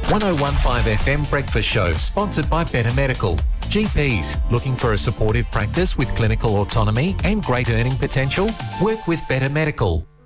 1015 FM Breakfast Show, sponsored by Better Medical. GPs, looking for a supportive practice with clinical autonomy and great earning potential? Work with Better Medical.